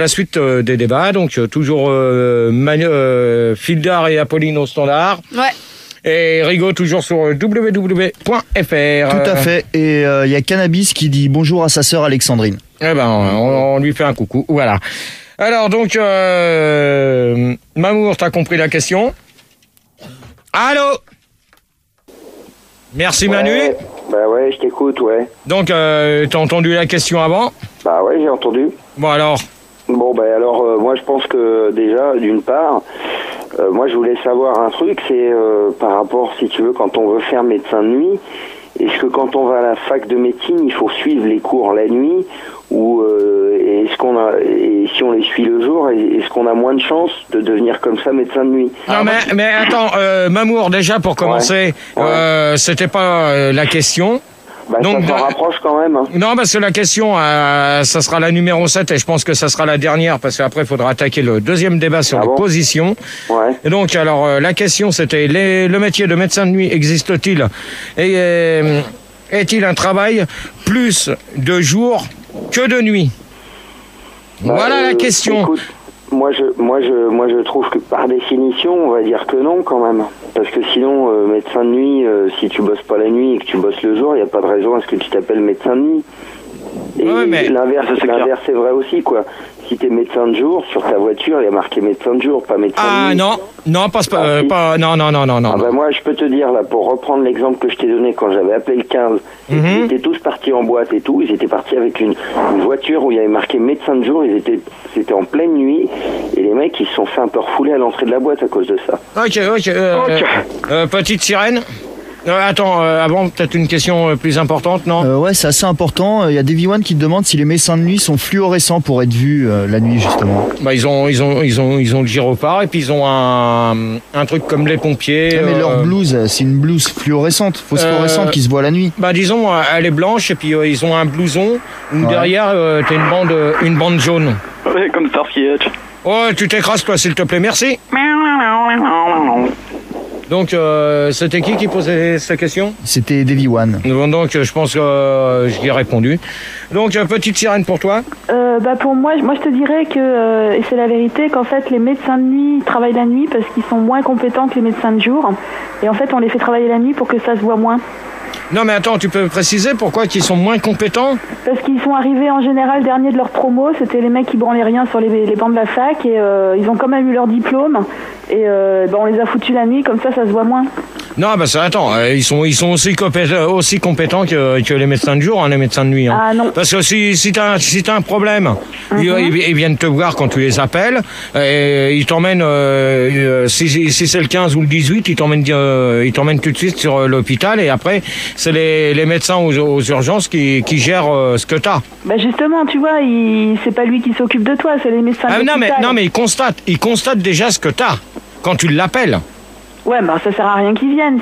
La suite des débats, donc toujours Fildar et Apolline au standard. Ouais. Et Rigaud toujours sur www.fr. Tout à fait. Et il y a Cannabis qui dit bonjour à sa sœur Alexandrine. Eh ben, on lui fait un coucou. Voilà. Alors donc, Mamour, t'as compris la question? Allô? Merci Manu. Bah ouais, je t'écoute, ouais. Donc, t'as entendu la question avant? Bah ouais, j'ai entendu. Bon alors? Bon, bah alors, moi je pense que déjà, d'une part, moi je voulais savoir un truc, c'est par rapport, si tu veux, quand on veut faire médecin de nuit, est-ce que quand on va à la fac de médecine, il faut suivre les cours la nuit ou est-ce qu'on a, et si on les suit le jour, est-ce qu'on a moins de chances de devenir comme ça médecin de nuit? Non mais attends, Mamour, déjà pour commencer, c'était pas la question. Bah, donc, ça s'en rapproche quand même. Hein. Non, parce que la question, ça sera la numéro 7 et je pense que ça sera la dernière parce qu'après il faudra attaquer le deuxième débat sur les positions. Ouais. Et donc, alors, la question c'était, le métier de médecin de nuit existe-t-il et est-il un travail plus de jour que de nuit? Bah, voilà la question. Écoute, moi je trouve que par définition, on va dire que non quand même. Parce que sinon, médecin de nuit, si tu bosses pas la nuit et que tu bosses le jour, il n'y a pas de raison à ce que tu t'appelles médecin de nuit. Et mais l'inverse est vrai aussi, quoi. Si t'es médecin de jour, sur ta voiture, il y a marqué médecin de jour, pas médecin de nuit. Non, pas, non. Ah bah moi, je peux te dire, là, pour reprendre l'exemple que je t'ai donné quand j'avais appelé le 15, ils étaient tous partis en boîte et tout, ils étaient partis avec une voiture où il y avait marqué médecin de jour, c'était en pleine nuit, et les mecs, ils se sont fait un peu refouler à l'entrée de la boîte à cause de ça. Ok. Petite sirène. Avant, peut-être une question plus importante, non? Ouais, c'est assez important. Il y a Davy One qui te demande si les médecins de nuit sont fluorescents pour être vus la nuit, justement. Bah, ils ont le gyrophare et puis ils ont un truc comme les pompiers. Ouais, mais leur blouse, c'est une blouse fluorescente, phosphorescente qui se voit la nuit. Bah, disons, elle est blanche et puis ils ont un blouson où derrière, t'as une bande jaune. Ouais, comme Starsky Hutch. Oh, tu t'écrases, toi, s'il te plaît, merci. Donc, c'était qui posait cette question? C'était Davy One. Donc, je pense que j'y ai répondu. Donc, petite sirène pour toi? Pour moi, je te dirais que, et c'est la vérité, qu'en fait, les médecins de nuit travaillent la nuit parce qu'ils sont moins compétents que les médecins de jour. Et en fait, on les fait travailler la nuit pour que ça se voit moins. Non, mais attends, tu peux préciser pourquoi ils sont moins compétents? Parce qu'ils sont arrivés en général dernier de leur promo, c'était les mecs qui branlaient rien sur les bancs de la fac, et ils ont quand même eu leur diplôme, et on les a foutus la nuit, comme ça se voit moins. Non, attends, ils sont aussi compétents que les médecins de jour, les médecins de nuit. Hein. Ah non. Parce que si t'as un problème, ils viennent te voir quand tu les appelles, et ils t'emmènent, si c'est le 15 ou le 18, ils t'emmènent tout de suite sur l'hôpital, et après, c'est les médecins aux urgences qui gèrent ce que t'as. Bah justement, tu vois, c'est pas lui qui s'occupe de toi, c'est les médecins de l'hôpital. Non, mais ils constatent déjà ce que t'as quand tu l'appelles. Ouais, ça sert à rien qu'ils viennent.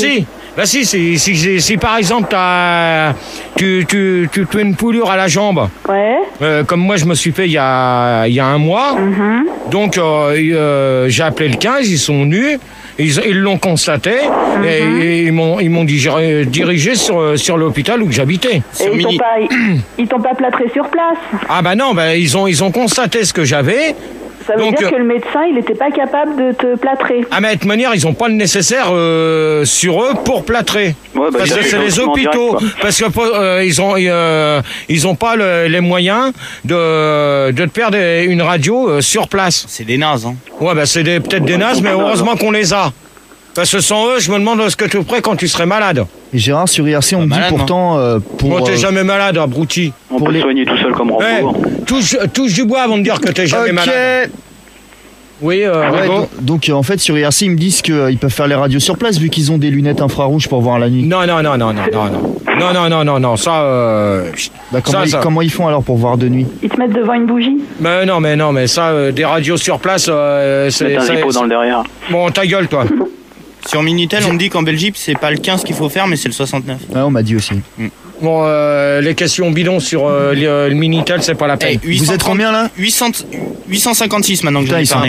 Si par exemple tu fais une poulure à la jambe. Ouais. Comme moi je me suis fait il y a un mois. Donc j'ai appelé le 15, ils sont venus. Ils l'ont constaté et ils m'ont dirigé sur l'hôpital où j'habitais. Et ils t'ont pas plâtré sur place. Ah bah non, ils ont constaté ce que j'avais. Ça veut dire que le médecin, il n'était pas capable de te plâtrer. Ah mais de toute manière, ils n'ont pas le nécessaire sur eux pour plâtrer. Ouais, parce que c'est les hôpitaux. Parce que ils ont pas les moyens de te faire une radio sur place. C'est des nazes, hein. Ouais, c'est peut-être des nazes, mais heureusement qu'on les a. Parce que sans eux, je me demande ce que tu ferais quand tu serais malade. Et Gérard, sur IRC, on me dit pourtant... Moi, t'es jamais malade, abruti. On peut soigner tout seul comme Rambo. Touche du bois avant de dire que t'es jamais malade. Oui, donc en fait sur IRC ils me disent qu'ils peuvent faire les radios sur place vu qu'ils ont des lunettes infrarouges pour voir la nuit. Non, ça. Comment ils font alors pour voir de nuit? Ils te mettent devant une bougie? Mais ça, des radios sur place, c'est un zippo dans le derrière. Bon, ta gueule, toi. Sur Minitel, on me dit qu'en Belgique, c'est pas le 15 qu'il faut faire, mais c'est le 69. Ouais, on m'a dit aussi. Bon, les questions bidons sur le Minitel, c'est pas la peine. 830, vous êtes combien là? 856 maintenant que j'en ai parlé.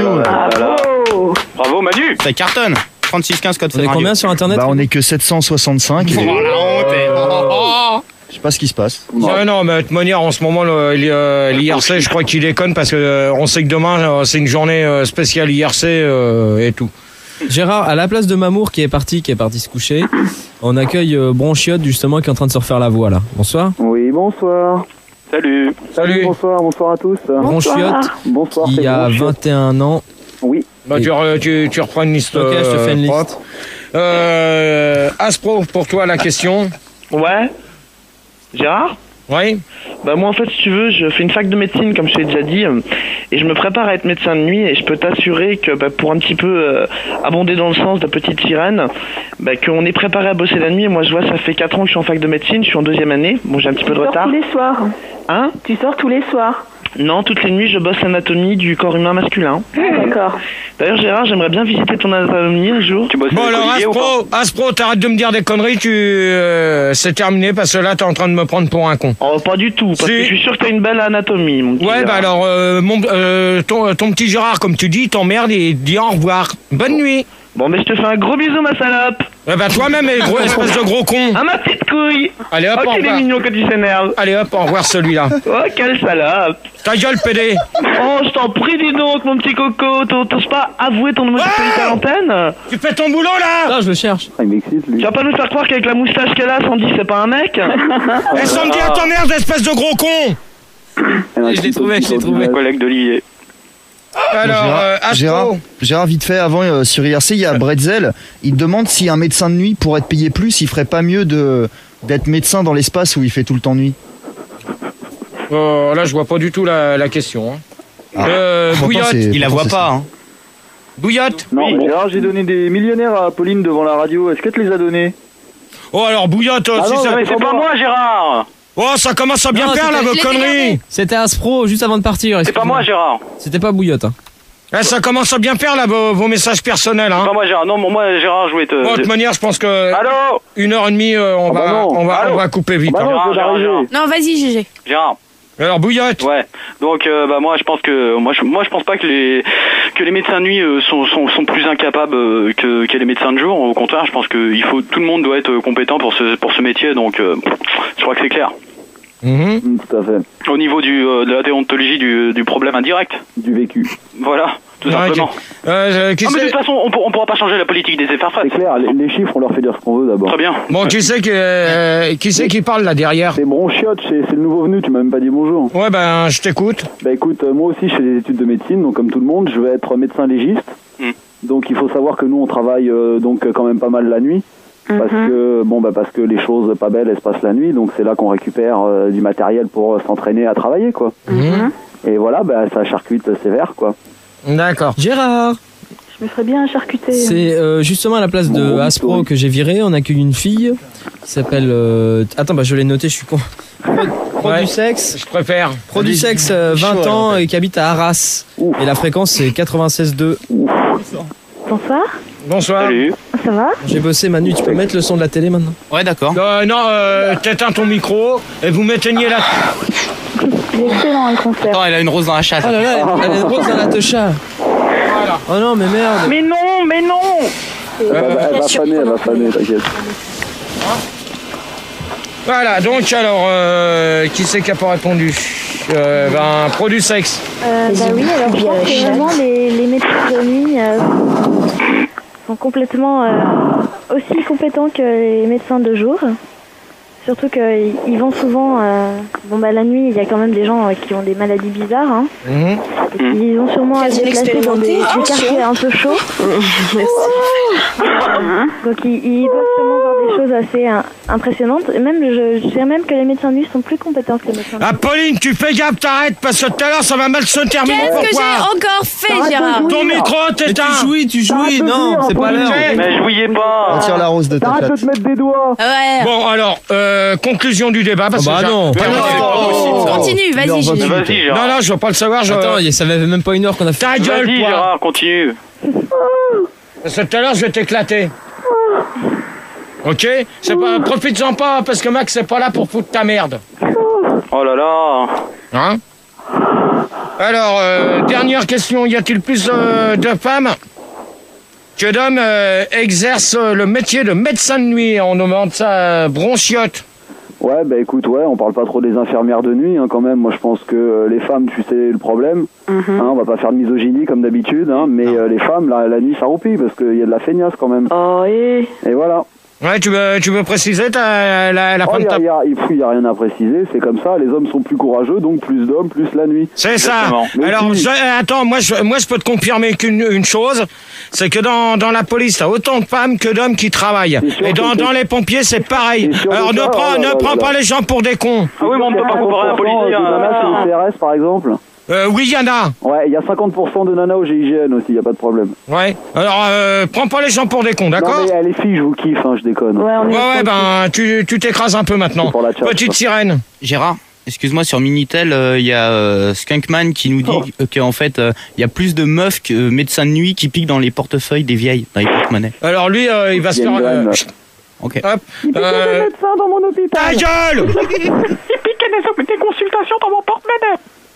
Bravo Manu. Ça cartonne. 3615 code. On est combien sur internet? On est que 765. Oh la honte. sais pas ce qui se passe. Non, mais de toute manière, en ce moment, l'IRC, je crois qu'il déconne parce qu'on sait que demain, c'est une journée spéciale IRC et tout. Gérard, à la place de Mamour qui est parti se coucher, on accueille Bronchiotte justement qui est en train de se refaire la voix là. Bonsoir. Oui, bonsoir. Salut. Bonsoir à tous. Bronchiotte Bonsoir. qui a 21 ans. Oui. Bah, tu reprends une liste. Ok, je te fais une liste. Aspro, pour toi, la question. Ouais. Gérard ? Oui. Bah moi en fait si tu veux je fais une fac de médecine comme je t'ai déjà dit et je me prépare à être médecin de nuit et je peux t'assurer que pour un petit peu abonder dans le sens de petite sirène qu'on est préparé à bosser la nuit et moi je vois ça fait 4 ans que je suis en fac de médecine, je suis en 2e année, bon j'ai un petit peu de retard. Tu sors tous les soirs. Hein ? Tu sors tous les soirs. Non, toutes les nuits je bosse l'anatomie du corps humain masculin. D'accord. D'ailleurs Gérard j'aimerais bien visiter ton anatomie un jour. Tu bosses Bon alors Aspro, t'arrêtes de me dire des conneries, c'est terminé parce que là t'es en train de me prendre pour un con. Oh pas du tout, parce que je suis sûr que t'as une belle anatomie mon petit Ouais Gérard. bah alors ton petit Gérard comme tu dis, t'emmerde et dis au revoir. Bonne nuit. Bon mais je te fais un gros bisou ma salope. Bah toi-même espèce de gros con. Ah ma petite couille. Allez hop, oh au qu'il est revoir. mignon que tu s'énerves. Allez hop, au revoir celui-là. Oh quelle salope. Ta gueule pédé. Oh je t'en prie dis donc mon petit coco, t'oses pas avouer ton homosexualité à l'antenne? Tu fais ton boulot là. Non, je le cherche. Il m'excite lui. Tu vas pas nous faire croire qu'avec la moustache qu'elle a, Sandy c'est pas un mec? Et Sandy à ton merde, espèce de gros con. Je l'ai trouvé. Collègue d'Olivier. Alors, Gérard, vite fait, avant sur IRC, il y a Bretzel. Il demande si un médecin de nuit, pour être payé plus, il ferait pas mieux d'être médecin dans l'espace où il fait tout le temps nuit. Là, je vois pas du tout la question. Hein. Bouillotte. Il la voit pas. Hein. Bouillotte. Non, mais Gérard, j'ai donné des millionnaires à Pauline devant la radio. Est-ce que tu les as donnés? Oh, alors Bouillotte, si non, ça... Mais c'est pas moi Gérard. Oh, ça commence à bien Non, faire là, vos conneries. C'était Aspro juste avant de partir. C'est pas moi Gérard. C'était pas Bouillotte. Hein. Ça commence à bien faire là, vos messages personnels. Hein. C'est pas moi Gérard. Non, moi Gérard, je voulais te... Bon, de toute manière, je pense que... Allô 1h30, on va couper vite. Bah non, Hein. je viens d'arriver. Non, vas-y, GG. Gérard. Alors, Bouillotte. Ouais. Donc moi je pense que moi je pense pas que les médecins de nuit sont plus incapables que les médecins de jour. Au contraire, je pense que tout le monde doit être compétent pour ce métier. Donc je crois que c'est clair. Tout à fait. Au niveau de la déontologie du problème indirect. Du vécu. Voilà, tout simplement. Okay. Mais de toute façon, on pourra pas changer la politique des FR. C'est clair, les chiffres, on leur fait dire ce qu'on veut d'abord. Très bien. Bon, qui c'est qui parle là derrière? C'est Bronchiotte, c'est le nouveau venu, tu m'as même pas dit bonjour. Ouais, ben, je t'écoute. Bah écoute, moi aussi je fais des études de médecine, donc comme tout le monde, je vais être médecin légiste. Donc il faut savoir que nous on travaille donc quand même pas mal la nuit. Parce que les choses pas belles elles se passent la nuit, donc c'est là qu'on récupère du matériel pour s'entraîner à travailler quoi. Et voilà, ça charcute sévère quoi. D'accord. Gérard. Je me ferais bien charcuter. C'est justement à la place de Aspro que j'ai viré, on accueille une fille qui s'appelle... Attends, je l'ai noté, je suis con. Produsex. Je préfère. Produsex, 20 ans et qui habite à Arras. Et la fréquence c'est 96.2. Bonsoir. Bonsoir. Salut. Ça va? J'ai bossé Manu, tu peux mettre le son de la télé maintenant? Ouais, d'accord. T'éteins ton micro et vous m'éteignez la... Il est excellent le concert. Attends, elle a une rose dans la chatte. Oh là là, elle est rose dans la techa. Voilà. Oh non, mais merde. Mais non. Elle va faner, t'inquiète. Voilà, donc alors, qui c'est qui a pas répondu? Produsex. Oui, alors je pense que vraiment les médecins de nuit sont complètement aussi compétents que les médecins de jour. Surtout qu'ils vont souvent... la nuit, il y a quand même des gens qui ont des maladies bizarres. Hein. Et ils ont sûrement à se déplacer dans des quartiers un peu chauds. Donc ils doivent sûrement voir des choses assez impressionnantes. Et même, je dirais même que les médecins de nuit sont plus compétents que les médecins de jour. Ah, Pauline, tu fais gaffe, t'arrêtes, parce que tout à l'heure, ça va mal se terminer. Qu'est-ce que j'ai encore fait, Gérard? Ton micro, t'éteins. Tu jouis, non, c'est pas l'heure. Mais jouiez pas. Tire la rose de ta Arrête de chatte. te mettre des doigts. Ouais. Bon, alors, conclusion du débat. Parce que non. Continue, vas-y, GG. Vas-y Gérard. Non, je veux pas le savoir. Attends, ça fait même pas une heure qu'on a fait. Ta gueule, Vas-y toi. Gérard, continue. Parce que tout à l'heure, je vais t'éclater. Ok? Profites-en pas, parce que Max, c'est pas là pour foutre ta merde. Oh là là. Hein? Alors, dernière question. Y a-t-il plus de femmes que d'hommes exercent le métier de médecin de nuit? On demande ça Bronchiotte. Ouais, bah écoute, ouais, on parle pas trop des infirmières de nuit, hein, quand même. Moi, je pense que les femmes, tu sais le problème. Hein, on va pas faire de misogynie comme d'habitude, hein, mais les femmes, la nuit, ça roupille parce qu'il y a de la feignasse quand même. Oh, et voilà. Ouais, tu veux préciser la femme Il y a rien à préciser, c'est comme ça. Les hommes sont plus courageux, donc plus d'hommes, plus la nuit. C'est ça. Mais Alors, attends, moi je peux te confirmer qu'une chose, c'est que dans la police, t'as autant de femmes que d'hommes qui travaillent. Et dans les pompiers, c'est pareil. Alors ne prends pas les gens pour des cons. Ah oui, mais on ne peut pas comparer un policier à un CRS, par exemple. Oui, il y en a. Ouais, il y a 50% de nanas au GIGN aussi, il n'y a pas de problème. Ouais. Alors, prends pas les gens pour des cons, d'accord? Non, mais les filles, je vous kiffe, hein, je déconne. Ouais, ben, tu t'écrases un peu maintenant. Petite sirène. Gérard, excuse-moi, sur Minitel, il y a Skunkman qui nous dit qu'en fait, il y a plus de meufs que médecins de nuit qui piquent dans les portefeuilles des vieilles, dans les porte-monnaies. Alors lui, il va se faire... Ok. Hop. Il piquait des médecins dans mon hôpital. Ta gueule. Il piquait des consultations dans mon porte-monnaie.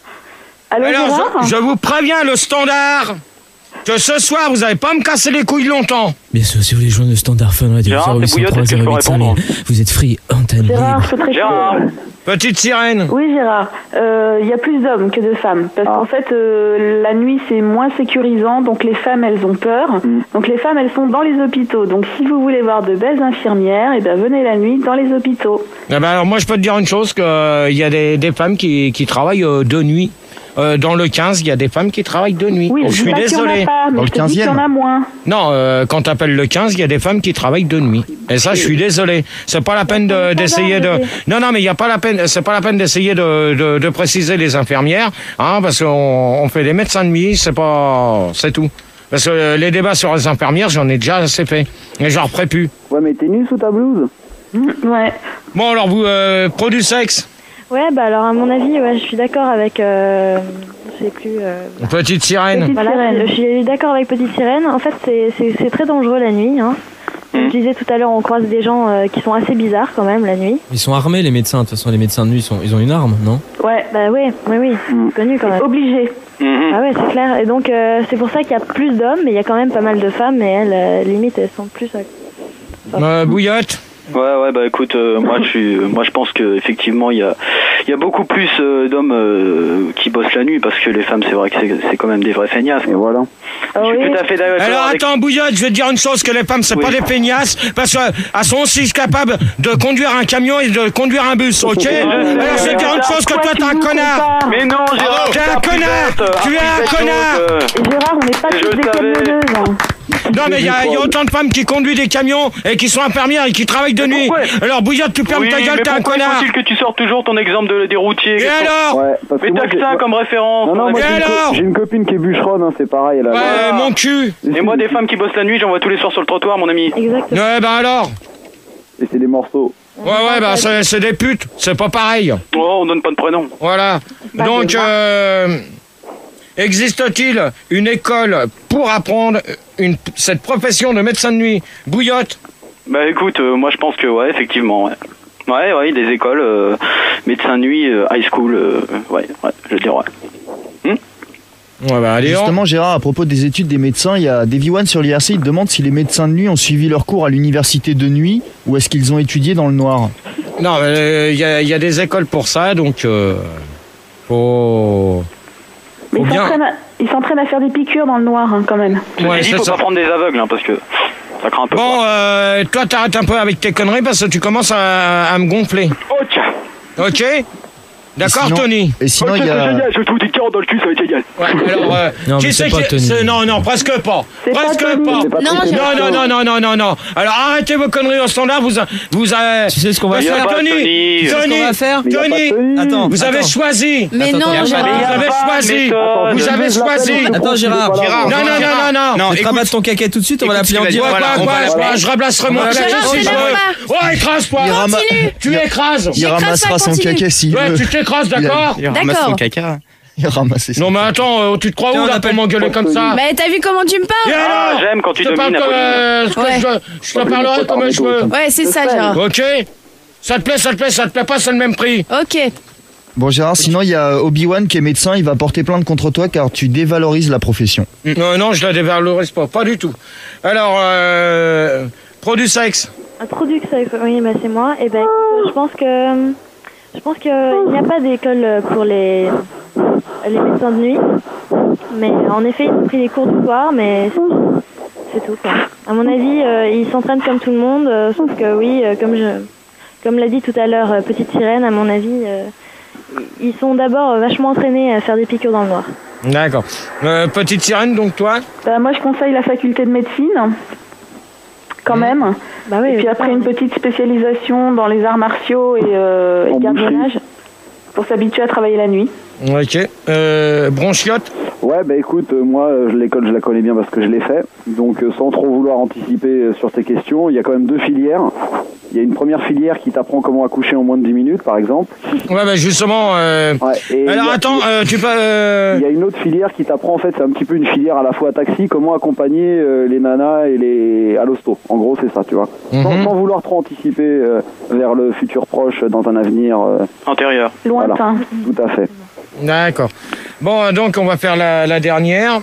Allô, Alors, Gérard je vous préviens, le standard, que ce soir, vous n'allez pas me casser les couilles longtemps. Bien sûr, si vous voulez joindre le standard Fun Radio Gérard, c'est Bouillotte, est-ce que je peux 0803 répondre vous êtes free, antenne Gérard, libre. c'est très Gérard. Petite sirène. Oui, Gérard. Il y a plus d'hommes que de femmes. Parce qu'en fait, la nuit, c'est moins sécurisant. Donc, les femmes, elles ont peur. Donc, les femmes, elles sont dans les hôpitaux. Donc, si vous voulez voir de belles infirmières, eh ben, venez la nuit dans les hôpitaux. Eh ben, alors, moi, je peux te dire une chose, qu'il y a des femmes qui travaillent de nuit. Dans le 15, il y a des femmes qui travaillent de nuit. Oui, je suis désolé. Dans le 15e. Il y en a moins. Non, quand tu appelles le 15, il y a des femmes qui travaillent de nuit. Et ça, je suis désolé. C'est pas la peine d'essayer de... Non, mais il y a pas la peine. C'est pas la peine d'essayer de préciser les infirmières, hein, parce qu'on fait des médecins de nuit. C'est tout. Parce que les débats sur les infirmières, j'en ai déjà assez fait. Et j'en referai plus. Ouais, mais t'es nu sous ta blouse. Ouais. Bon, alors vous, pro du sexe. Ouais, bah alors à mon avis, ouais, je suis d'accord avec... je sais plus... Petite sirène. Voilà, je suis d'accord avec Petite Sirène. En fait, c'est très dangereux la nuit. Hein. Comme je disais tout à l'heure, on croise des gens qui sont assez bizarres quand même la nuit. Ils sont armés, les médecins. De toute façon, les médecins de nuit, ils ont une arme, non? Ouais, bah oui, connu quand même. Obligé. Ah ouais, c'est clair. Et donc, c'est pour ça qu'il y a plus d'hommes, mais il y a quand même pas mal de femmes, et elles, limite, elles sont plus... Bouillotte. Ouais, bah écoute, moi je pense que effectivement il y a beaucoup plus d'hommes qui bossent la nuit parce que les femmes, c'est vrai que c'est quand même des vrais feignasses. Et voilà. Je suis tout à fait d'accord. Alors attends, Bouillotte, je vais te dire une chose, que les femmes, c'est pas des feignasses, parce qu'elles sont aussi capables de conduire un camion et de conduire un bus, ok? Alors je vais te dire une chose, que toi t'es un connard. Mais non, Gérard, t'es un connard. Tu es un connard. Et Gérard, on n'est pas tous des camionneuses. Non, mais il y a autant de femmes qui conduisent des camions et qui sont infirmières et qui travaillent de nuit. Alors Bouillotte, tu fermes ta gueule, t'es un connard. C'est que tu sors toujours ton exemple des routiers. Et alors? Mais t'as que ça comme référence. Non, moi j'ai une copine qui est bûcheronne, hein, c'est pareil. Elle a... Ouais, mon cul. Et moi, des femmes qui bossent la nuit, j'en vois tous les soirs sur le trottoir, mon ami. Exactement. Ouais, bah alors? Et c'est des morceaux. Ouais, bah c'est des putes, c'est pas pareil. Oh, on donne pas de prénom. Voilà. Donc, existe-t-il une école pour apprendre cette profession de médecin de nuit? Bouillotte? Bah écoute, moi je pense que ouais, effectivement, ouais. Ouais, des écoles, médecin de nuit, high school, ouais, je veux dire, ouais. Ouais, bah, allez, justement, Gérard, à propos des études des médecins, il y a Davy One sur l'IRC, il demande si les médecins de nuit ont suivi leurs cours à l'université de nuit ou est-ce qu'ils ont étudié dans le noir. Non, il y a des écoles pour ça, donc faut... Mais ils s'entraînent à faire des piqûres dans le noir, hein, quand même. Ouais, il faut pas prendre des aveugles, hein, parce que ça craint un peu. Bon, toi, t'arrêtes un peu avec tes conneries parce que tu commences à me gonfler. Ok. D'accord, Tony? Et sinon, il y a... Je vais tout des carottes dans le cul, ça va être génial. Ouais, alors, non, qui mais c'est c'est pas Tony. Non, presque pas. Presque pas. Non. Alors, arrêtez vos conneries au standard, vous Tu sais ce qu'on va faire? Tony, Attends, vous avez choisi. Mais non, Vous avez choisi. Attends, Gérard. Non. Tu rabattes ton caquet tout de suite, on va l'appeler en direct. Je rablasserai mon caquet si je veux. Oh, écrase-toi. Tu écrases. Il ramassera son caquet s'il veut. Ouais, tu t'écrases, d'accord? Il ramasse son caca. Il ramasse ça. Non, mais attends, tu te crois où là pour m'engueuler comme ça? Mais t'as vu comment tu me Et parles? alors? J'aime quand tu Je te domines, parle je te parlerai comme je veux. Ouais, c'est ça, Gérard. Ok? Ça te plaît pas, c'est le même prix. Ok. Bon, Gérard, sinon il y a Obi-Wan qui est médecin, il va porter plainte contre toi car tu dévalorises la profession. Non, je la dévalorise pas du tout. Alors, pro du sexe. Introduction, oui, bah c'est moi. Et ben, écoute, je pense qu'il n'y a pas d'école pour les médecins de nuit. Mais en effet, ils ont pris des cours du soir, mais c'est tout, quoi. À mon avis, ils s'entraînent comme tout le monde, sauf que oui, comme l'a dit tout à l'heure Petite Sirène, à mon avis, ils sont d'abord vachement entraînés à faire des piqûres dans le noir. D'accord. Petite Sirène, donc toi? Bah, moi, je conseille la faculté de médecine, quand même. Bah oui, et puis après, une petite spécialisation dans les arts martiaux et gardiennage pour s'habituer à travailler la nuit. Ok. Bronchiotte? Ouais, bah écoute, moi, l'école, je la connais bien parce que je l'ai fait. Donc, sans trop vouloir anticiper sur tes questions, il y a quand même 2 filières. Il y a une première filière qui t'apprend comment accoucher en moins de 10 minutes, par exemple. Ouais, bah justement... Ouais, alors attends, tu peux... Il y a une autre filière qui t'apprend, en fait, c'est un petit peu une filière à la fois taxi, comment accompagner les nanas et à l'hosto. En gros, c'est ça, tu vois. Sans vouloir trop anticiper vers le futur proche dans un avenir... antérieur. Lointain. Voilà, tout à fait. D'accord. Bon, donc on va faire la dernière.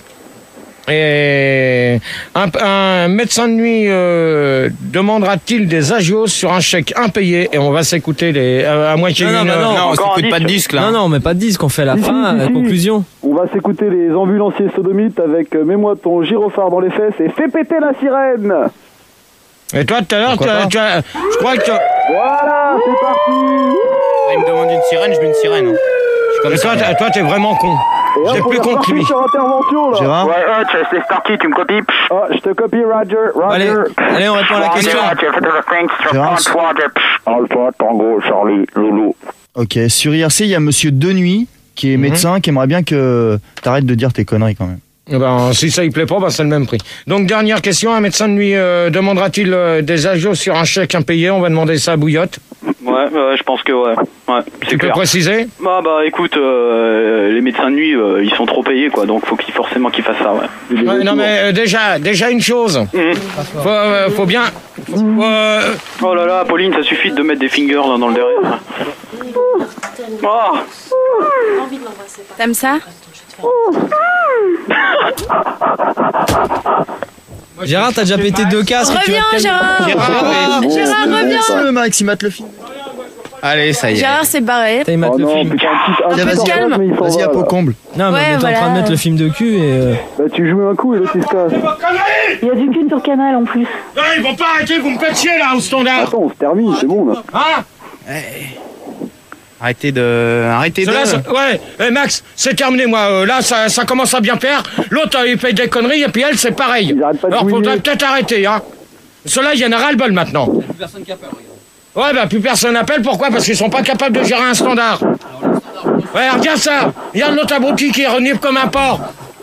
Et un médecin de nuit demandera-t-il des agios sur un chèque impayé? Et on va s'écouter à moitié d'une heure. Non, on s'écoute pas de disque là. Non, mais pas de disque, on fait la fin, la Si. conclusion. On va s'écouter les ambulanciers sodomites avec Mets-moi ton gyrophare dans les fesses et fais péter la sirène. Et toi, tout à l'heure, je crois que... Voilà, c'est parti. Il me demande une sirène, je mets une sirène. Hein. Mais toi, t'es vraiment con. Et T'es hop, plus con que lui. sur intervention, là. Gérard? Ouais, c'est parti, tu me copies. Ah, je te copie, Roger. Allez, on répond à la question. Gérard? Alpha, Tango, Charlie, Loulou. Ok, sur IRC, il y a monsieur Denuy, qui est médecin, qui aimerait bien que t'arrêtes de dire tes conneries quand même. Ben, si ça ne plaît pas, ben, c'est le même prix. Donc, dernière question, un médecin de nuit demandera-t-il des agios sur un chèque impayé? On va demander ça à Bouillotte. Ouais, je pense que ouais. Tu peux préciser? Bah écoute, les médecins de nuit, ils sont trop payés, quoi, donc faut forcément qu'ils fassent ça, ouais. Ouais, non, mais déjà une chose. Faut bien... Oh là là, Pauline, ça suffit de mettre des fingers dans le derrière. Oh. T'aimes ça? Gérard, t'as déjà pété 2 casques. Reviens, Gérard. Gérard, reviens. Le Max, il mate le film. Allez, ça y est. Gérard s'est barré. T'as le film. Vas-y, calme. Vas-y, à peau comble. Non, mais on est en train de mettre le film de cul et... Bah, tu joues un coup et l'autre il se casse. Il y a du cul sur Canal en plus. Non, ils vont pas arrêter, vous me faites chier là, au standard. Attends, on se termine, c'est bon là. Hein? Arrêtez de... Ouais, Max, c'est terminé, moi. Là, ça commence à bien faire. L'autre, il fait des conneries, et puis elle, c'est pareil. Alors, faudrait peut-être arrêter, hein. Ceux-là, il y en a ras-le-bol maintenant. Il n'y a plus personne qui appelle, regarde. Ouais, bah, plus personne n'appelle. Pourquoi? Parce qu'ils sont pas capables de gérer un standard. Ouais, regarde ça. Regarde l'autre abruti qui est renifle comme un porc.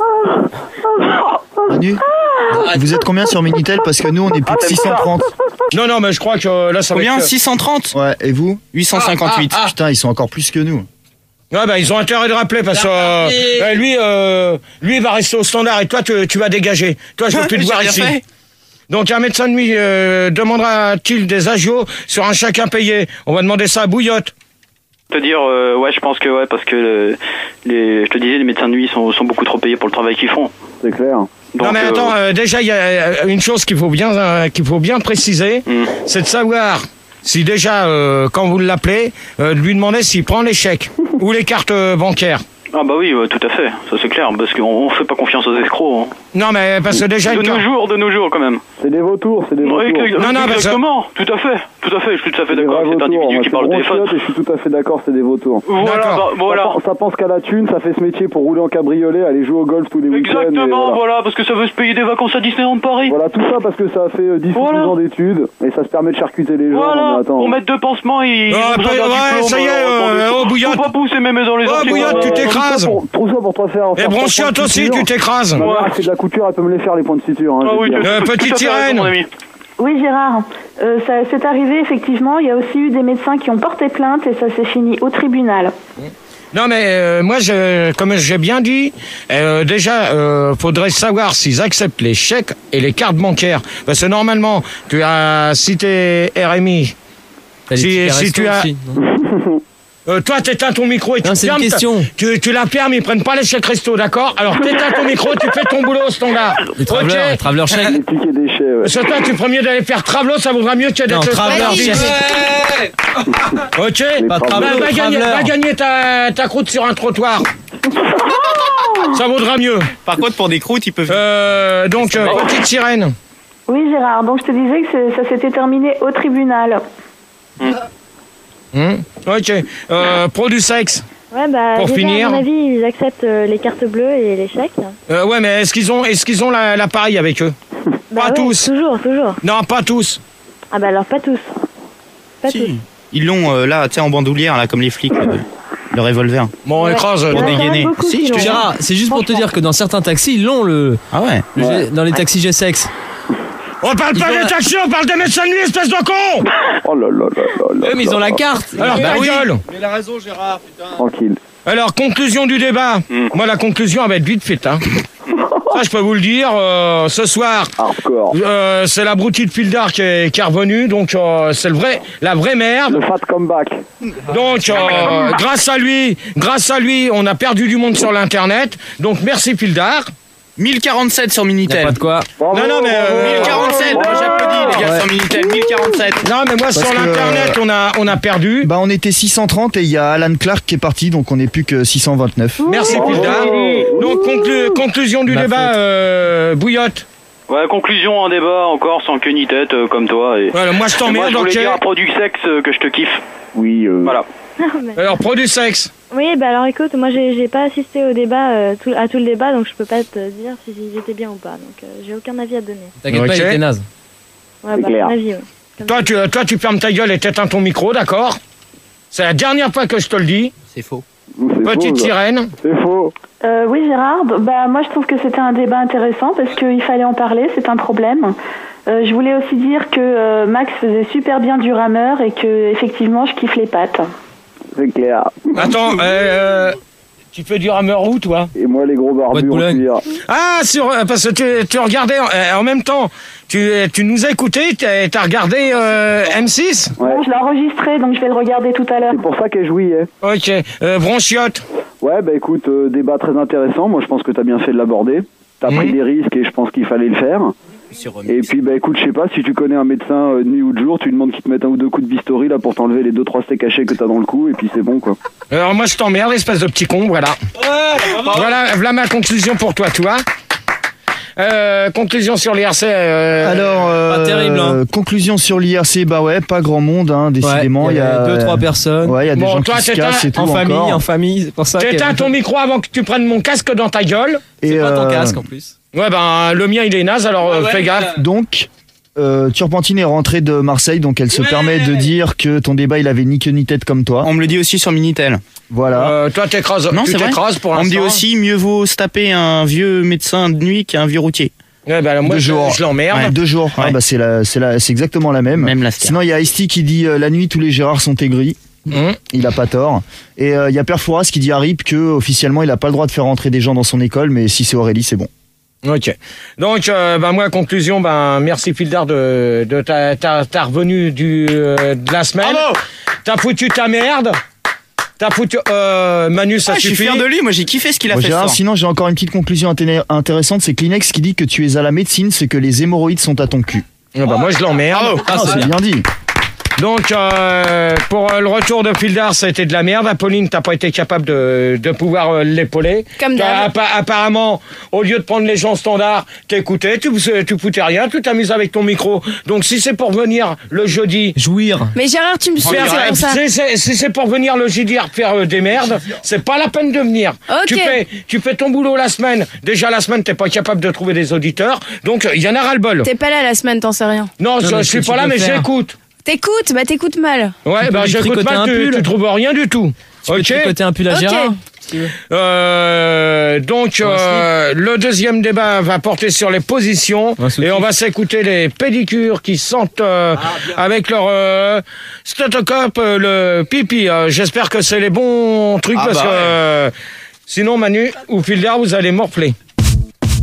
Manu, vous êtes combien sur Minitel? Parce que nous, on est plus de 630. Non, mais je crois que là, ça va être... Combien? 630? Ouais, et vous? 858. Putain, ils sont encore plus que nous. Ouais, bah, ils ont intérêt de rappeler parce que lui, il va rester au standard et toi, tu vas dégager. Toi, je veux plus te voir ici. Donc, un médecin de nuit demandera-t-il des agios sur un chèque impayé? On va demander ça à Bouillotte. Te dire, ouais, je pense que ouais, parce que je te disais, les médecins de nuit sont beaucoup trop payés pour le travail qu'ils font. C'est clair. Donc, non mais attends, déjà il y a une chose qu'il faut bien préciser, c'est de savoir si déjà quand vous l'appelez, de lui demander s'il prend les chèques ou les cartes bancaires. Ah bah oui, tout à fait, ça c'est clair, parce qu'on fait pas confiance aux escrocs. Hein. Non mais parce que déjà... De nos jours quand même. C'est des vautours, c'est des vautours. Non, exactement, tout à fait, je suis tout à fait d'accord avec cet individu qui parle au téléphone. Je suis tout à fait d'accord, c'est des vautours. Voilà. Ça pense qu'à la thune, ça fait ce métier pour rouler en cabriolet, aller jouer au golf tous les week-ends. Exactement, voilà, parce que ça veut se payer des vacances à Disneyland Paris. Voilà, tout ça parce que ça a fait 10 ou 12 ans d'études, et ça se permet de charcuter les gens. Voilà, on met 2 pansements et... Ouais, ça y est, oh Bouillotte. Faut pas pousser mémé dans les Oh Bouillotte, tu t'écrases. Pour toi faire... Et Bronchiotte aussi, tu t'écrases. Ma mère fait de la couture, elle peut me les faire les points de suture. Hein, Petite Sirène. Oui, Gérard, ça c'est arrivé effectivement. Il y a aussi eu des médecins qui ont porté plainte et ça s'est fini au tribunal. Non mais moi, comme j'ai bien dit, déjà, faudrait savoir s'ils acceptent les chèques et les cartes bancaires. Parce que normalement, tu as cité RMI. Si tu as... Toi, t'éteins ton micro et tu Non, c'est une fermes question. Tu la fermes, ils prennent pas les chèques resto, d'accord? Alors t'éteins ton micro, tu fais ton boulot au standard. Les Traveler chèque. Les tickets déchets, ouais. Sur toi, tu ferais mieux d'aller faire Travelot, ça vaudra mieux que Non, d'être Traveler chèque. Ok. Pas Traveler, Va gagner ta croûte sur un trottoir. Ça vaudra mieux. Par contre, pour des croûtes, ils peuvent. Donc, petite sirène. Oui, Gérard, donc je te disais que ça s'était terminé au tribunal. Ok. Pro du sexe. Ouais, bah, Pour déjà, finir. à mon avis, ils acceptent les cartes bleues et les chèques. Ouais, mais est-ce qu'ils ont l'appareil avec eux? Bah Pas ouais, tous. Toujours. Non, pas tous. Ah bah alors, pas tous. Pas tous. Si. Ils l'ont là, tu sais, en bandoulière, là, comme les flics. Le revolver. Bon, Ouais. écrase. Il y en a quand même dégainer. beaucoup Si, qui je te l'ont. Gérard, c'est juste pour te dire que dans certains taxis, ils l'ont le. Ah ouais. Dans les taxis G-Sex. On parle pas des taxis, on parle des médecins de nuit, espèce de con! Oh là là là là là. Eux, mais ils ont la carte. Alors, ta gueule! Mais il a raison, Gérard, putain. Tranquille. Alors, conclusion du débat. Moi, la conclusion, elle va être vite faite. Hein. Ça, je peux vous le dire. Ce soir, Hardcore. c'est l'abruti de Pildar qui est revenu. Donc, c'est la vraie merde. Le fat comeback. Donc, grâce à lui, on a perdu du monde sur l'Internet. Donc, merci Pildar. 1047 sur Minitel. Pas de quoi. Bravo, Non, mais, 1047, moi j'applaudis les gars sur Minitel, 1047. Non, mais moi, sur que, l'Internet, on a perdu. Bah, on était 630 et il y a Alan Clark qui est parti, donc on n'est plus que 629. Merci Pildar. Donc, conclusion du Ma débat, Bouillotte. Ouais, conclusion, un débat encore sans queue ni tête, comme toi. Et... Voilà, moi, je Et moi, t'emmerde. je voulais Ok. dire à Produit Sexe que je te kiffe. Oui, Voilà. Alors, produit sexe. Oui, bah alors écoute, moi j'ai pas assisté au débat, à tout le débat, donc je peux pas te dire si j'étais bien ou pas. Donc j'ai aucun avis à donner. T'inquiète Ok. pas, il était naze. Ouais, C'est bah clair. mon avis, ouais. Toi, tu fermes ta gueule et t'éteins ton micro, d'accord? C'est la dernière fois que je te le dis. C'est faux. c'est Petite faux, ça. sirène. C'est faux. Oui, Gérard, bah, moi je trouve que c'était un débat intéressant parce qu'il fallait en parler, c'est un problème. Je voulais aussi dire que Max faisait super bien du rameur et que effectivement je kiffe les pattes. C'est clair. Attends, tu fais du rameur où, toi? Et moi, les gros Boîte barbus en Boulogne. cuir. Ah, parce que tu regardais en même temps. Tu nous as écoutés, t'as regardé M6? Ouais. Bon, je l'ai enregistré, donc je vais le regarder tout à l'heure. C'est pour ça qu'elle jouit, hein. Ok. Bronchiotte. Ouais, bah écoute, débat très intéressant. Moi, je pense que t'as bien fait de l'aborder. T'as pris des risques et je pense qu'il fallait le faire. Et puis, bah écoute, je sais pas, si tu connais un médecin de nuit ou de jour, tu lui demandes qu'il te mette un ou deux coups de bistouri là pour t'enlever les 2-3 steaks hachés que t'as dans le cou et puis c'est bon quoi. Alors moi je t'emmerde, espèce de petit con, voilà. Voilà ma conclusion pour toi, tu vois. Conclusion sur l'IRC. Alors, Pas terrible, hein. conclusion sur l'IRC, bah ouais, pas grand monde, hein, décidément. Ouais, il y a 2-3 personnes. Ouais, il y a des Bon, gens toi, qui se t'éteins cassent et tout En famille, encore. c'est pour ça T'éteins ton micro avant que tu prennes mon casque dans ta gueule. C'est Et, pas ton euh, casque en plus. Ouais, ben le mien il est naze, alors fais gaffe. Donc, Turpentine est rentrée de Marseille, donc elle se permet de dire que ton débat il avait ni queue ni tête comme toi. On me le dit aussi sur Minitel. Voilà. Toi t'écrases, Non, tu c'est vrai. t'écrases pour On l'instant. me dit aussi mieux vaut se taper un vieux médecin de nuit qu'un vieux routier. Ouais, ben moi 2 jours. je l'emmerde. Ouais. 2 jours. Ah, Ouais. bah, c'est exactement la même. Même la scar. Sinon, il y a Ice-T qui dit la nuit, tous les Gérards sont aigris. Il a pas tort. Et il y a Perfouras qui dit à Rip que officiellement il a pas le droit de faire rentrer des gens dans son école, mais si c'est Aurélie, c'est bon. Ok. Donc, ben moi, conclusion, ben merci Pildar de ta revenue de la semaine. Bravo. T'as foutu ta merde. T'as foutu Manu, ça Je suis suffit. fier de lui, moi j'ai kiffé ce qu'il a Bon, fait. Gérard, ce soir. sinon j'ai encore une petite conclusion intéressante, c'est Kleenex qui dit que tu es à la médecine, c'est que les hémorroïdes sont à ton cul. Ah, ben, moi je l'emmerde. Ah, c'est bien dit. Donc, pour le retour de Pildar, ça a été de la merde. Apolline, t'as pas été capable de pouvoir l'épauler. Comme d'hab. Apparemment, au lieu de prendre les gens standards, t'écoutais, tu foutais rien, tu t'amuses avec ton micro. Donc, si c'est pour venir le jeudi... Jouir. Mais Gérard, tu me suis faire- c'est pour ça. si c'est pour venir le jeudi faire des merdes, c'est pas la peine de venir. Ok. Tu fais ton boulot la semaine. Déjà, la semaine, t'es pas capable de trouver des auditeurs. Donc, il y en a ras-le-bol. T'es pas là la semaine, t'en sais rien. Non, Non, je mais suis ce que pas tu là, peux mais faire. j'écoute. T'écoutes, bah t'écoutes mal. Ouais, peux bah lui j'écoute tricoter mal, un pull. tu trouves rien du tout. Tu peux Ok. tricoter un pull à Ok. Gérard. Donc Pour un le deuxième débat va porter sur les positions Un soutif. et on va s'écouter les pédicures qui sentent avec leur stethoscope le pipi. J'espère que c'est les bons trucs Ah parce bah que sinon Manu ou Pildar vous allez morfler.